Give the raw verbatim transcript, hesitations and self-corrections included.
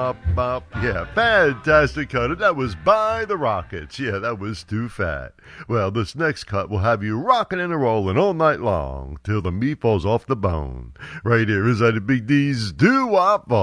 bop, bop. Yeah, fantastic cut. And that was By the Rockets. Yeah, that was too fat. Well, this next cut will have you rocking and rolling all night long till the meat falls off the bone. Right here is that Big D's Doo Wop.